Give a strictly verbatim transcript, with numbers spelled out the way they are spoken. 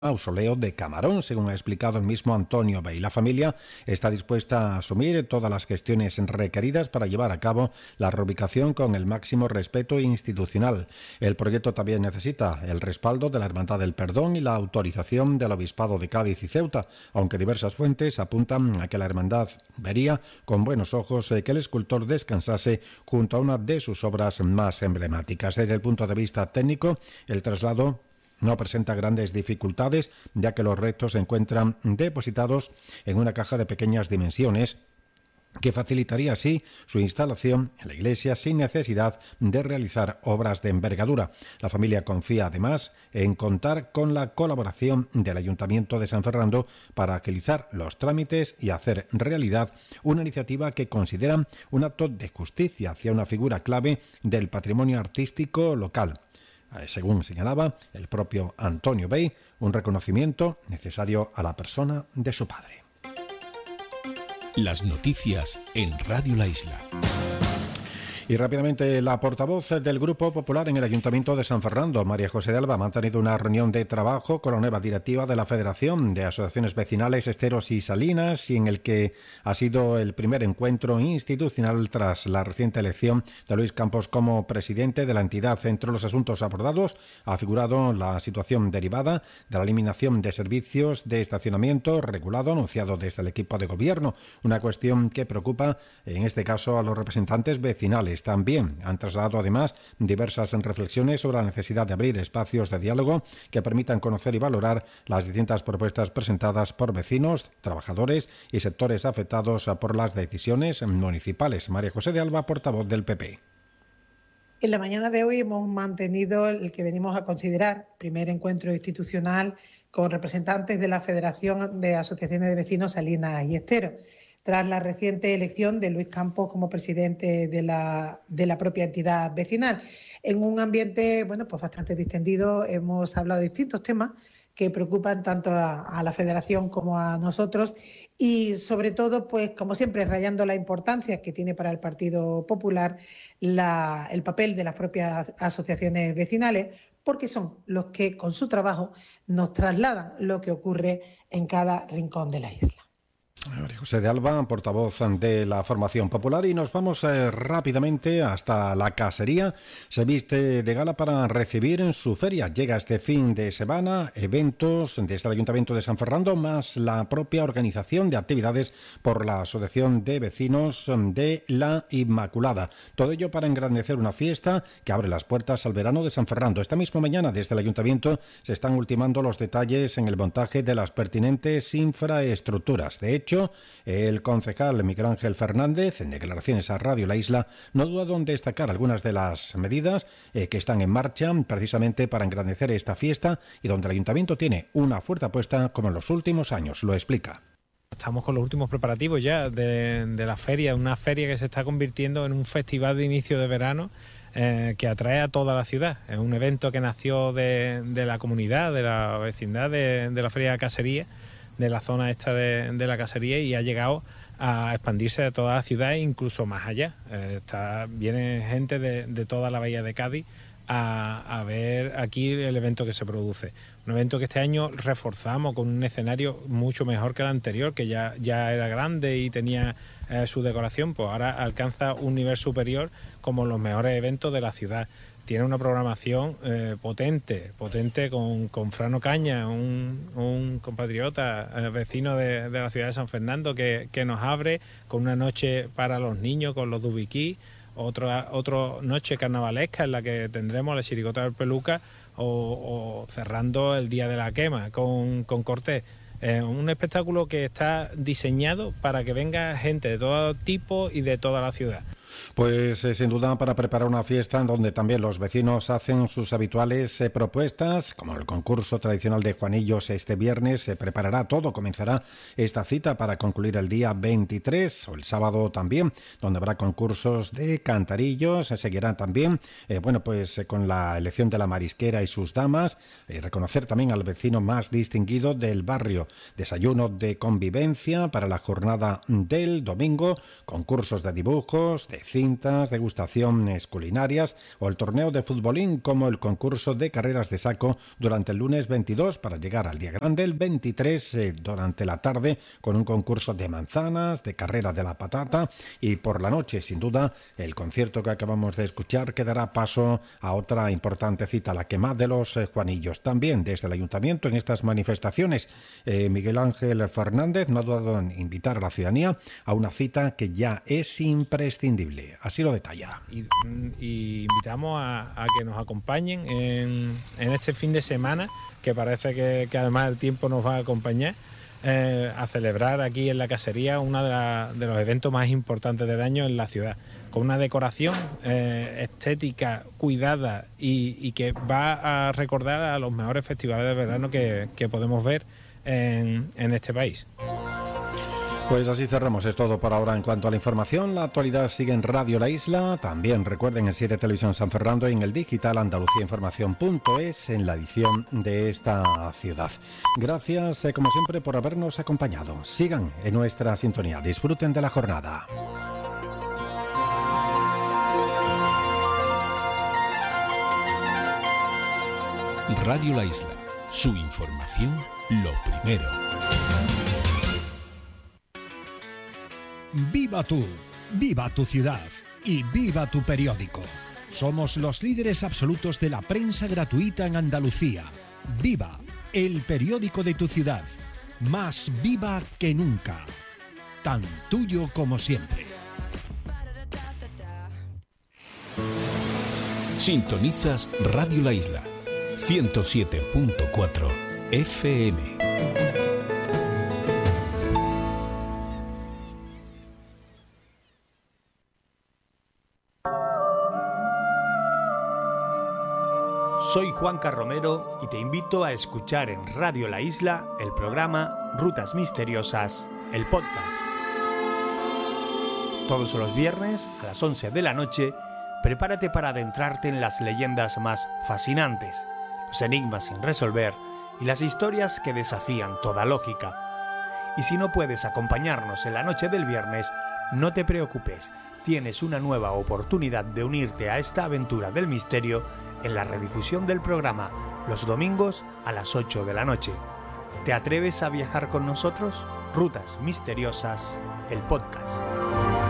mausoleo de Camarón, según ha explicado el mismo Antonio Bey. La familia está dispuesta a asumir todas las gestiones requeridas para llevar a cabo la reubicación con el máximo respeto institucional. El proyecto también necesita el respaldo de la Hermandad del Perdón y la autorización del Obispado de Cádiz y Ceuta, aunque diversas fuentes apuntan a que la Hermandad vería con buenos ojos que el escultor descansase junto a una de sus obras más emblemáticas. Desde el punto de vista técnico, el traslado no presenta grandes dificultades, ya que los restos se encuentran depositados en una caja de pequeñas dimensiones que facilitaría así su instalación en la iglesia sin necesidad de realizar obras de envergadura. La familia confía además en contar con la colaboración del Ayuntamiento de San Fernando para agilizar los trámites y hacer realidad una iniciativa que consideran un acto de justicia hacia una figura clave del patrimonio artístico local. Según señalaba el propio Antonio Bey, un reconocimiento necesario a la persona de su padre. Las noticias en Radio La Isla. Y rápidamente, la portavoz del Grupo Popular en el Ayuntamiento de San Fernando, María José de Alba, ha mantenido una reunión de trabajo con la nueva directiva de la Federación de Asociaciones Vecinales Esteros y Salinas, y en el que ha sido el primer encuentro institucional tras la reciente elección de Luis Campos como presidente de la entidad. Entre los asuntos abordados ha figurado la situación derivada de la eliminación de servicios de estacionamiento regulado anunciado desde el equipo de gobierno, una cuestión que preocupa en este caso a los representantes vecinales. También han trasladado además diversas reflexiones sobre la necesidad de abrir espacios de diálogo que permitan conocer y valorar las distintas propuestas presentadas por vecinos, trabajadores y sectores afectados por las decisiones municipales. María José de Alba, portavoz del P P. En la mañana de hoy hemos mantenido el que venimos a considerar primer encuentro institucional con representantes de la Federación de Asociaciones de Vecinos Salinas y Esteros, tras la reciente elección de Luis Campos como presidente de la, de la propia entidad vecinal. En un ambiente bueno, pues bastante distendido hemos hablado de distintos temas que preocupan tanto a, a la Federación como a nosotros y sobre todo, pues como siempre, rayando la importancia que tiene para el Partido Popular la, el papel de las propias asociaciones vecinales, porque son los que con su trabajo nos trasladan lo que ocurre en cada rincón de la isla. María José de Alba, portavoz de la Formación Popular, y nos vamos eh, rápidamente hasta la casería. Se viste de gala para recibir en su feria. Llega este fin de semana eventos desde el Ayuntamiento de San Fernando, más la propia organización de actividades por la Asociación de Vecinos de la Inmaculada. Todo ello para engrandecer una fiesta que abre las puertas al verano de San Fernando. Esta misma mañana desde el Ayuntamiento se están ultimando los detalles en el montaje de las pertinentes infraestructuras. De hecho, el concejal Miguel Ángel Fernández, en declaraciones a Radio La Isla, no duda en destacar algunas de las medidas eh, que están en marcha precisamente para engrandecer esta fiesta y donde el Ayuntamiento tiene una fuerte apuesta como en los últimos años. Lo explica. Estamos con los últimos preparativos ya de, de la feria, una feria que se está convirtiendo en un festival de inicio de verano eh, que atrae a toda la ciudad. Es un evento que nació de, de la comunidad, de la vecindad de, de la Feria de Casería, de la zona esta de, de la casería, y ha llegado a expandirse de toda la ciudad e incluso más allá. Eh, está, viene gente de, de toda la bahía de Cádiz a, a ver aquí el evento que se produce. Un evento que este año reforzamos con un escenario mucho mejor que el anterior, que ya, ya era grande y tenía eh, su decoración, pues ahora alcanza un nivel superior como los mejores eventos de la ciudad. Tiene una programación eh, potente, potente con, con Fran Ocaña, un, un compatriota eh, vecino de, de la ciudad de San Fernando, que, que nos abre con una noche para los niños, con los Dubiquí, otra otra noche carnavalesca en la que tendremos la chirigota del Peluca, o, o cerrando el Día de la Quema con, con Cortés. Eh, un espectáculo que está diseñado para que venga gente de todo tipo y de toda la ciudad. Pues eh, sin duda para preparar una fiesta en donde también los vecinos hacen sus habituales eh, propuestas, como el concurso tradicional de Juanillos este viernes. Se preparará todo, comenzará esta cita para concluir el día veintitrés, o el sábado también, donde habrá concursos de cantarillos. Se seguirá también, eh, bueno, pues eh, con la elección de la marisquera y sus damas, y eh, reconocer también al vecino más distinguido del barrio. Desayuno de convivencia para la jornada del domingo, concursos de dibujos, de cintas, degustaciones culinarias o el torneo de futbolín, como el concurso de carreras de saco durante el lunes veintidós, para llegar al día grande el veintitrés eh, durante la tarde, con un concurso de manzanas, de carrera de la patata, y por la noche, sin duda, el concierto que acabamos de escuchar que dará paso a otra importante cita, la quema de los eh, Juanillos. También desde el Ayuntamiento en estas manifestaciones, eh, Miguel Ángel Fernández no ha dudado en invitar a la ciudadanía a una cita que ya es imprescindible. Así lo detalla. Y, y invitamos a, a que nos acompañen en, en este fin de semana, que parece que, que además el tiempo nos va a acompañar, eh, a celebrar aquí en la casería uno de, la, de los eventos más importantes del año en la ciudad, con una decoración eh, estética, cuidada y, y que va a recordar a los mejores festivales de verano que, que podemos ver en, en este país. Pues así cerramos, es todo por ahora en cuanto a la información. La actualidad sigue en Radio La Isla, también recuerden en siete Televisión San Fernando y en el digital andalucía información punto es en la edición de esta ciudad. Gracias, eh, como siempre, por habernos acompañado. Sigan en nuestra sintonía, disfruten de la jornada. Radio La Isla, su información lo primero. Viva tú, viva tu ciudad y viva tu periódico. Somos los líderes absolutos de la prensa gratuita en Andalucía. Viva, el periódico de tu ciudad. Más viva que nunca. Tan tuyo como siempre. Sintonizas Radio La Isla, ciento siete punto cuatro F M. Soy Juanca Romero y te invito a escuchar en Radio La Isla el programa Rutas Misteriosas, el podcast. Todos los viernes a las once de la noche, prepárate para adentrarte en las leyendas más fascinantes, los enigmas sin resolver y las historias que desafían toda lógica. Y si no puedes acompañarnos en la noche del viernes, no te preocupes, tienes una nueva oportunidad de unirte a esta aventura del misterio en la redifusión del programa los domingos a las ocho de la noche. ¿Te atreves a viajar con nosotros? Rutas Misteriosas, el podcast.